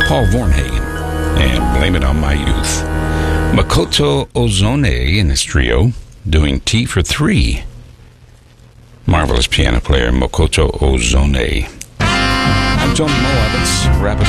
Paul Vornhagen, and Blame It on My Youth. Makoto Ozone in his trio, doing Tea for Three. Marvelous piano player, Makoto Ozone. I'm Tony Mo. Let's wrap it